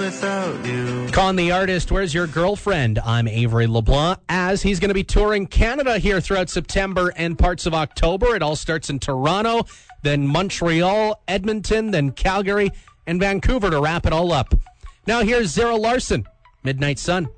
without you. Con the Artist, Where's Your Girlfriend? I'm Avery LeBlanc, as he's going to be touring Canada here throughout September and parts of October. It all starts in Toronto, then Montreal, Edmonton, then Calgary, and Vancouver to wrap it all up. Now here's Zara Larsson, Midnight Sun.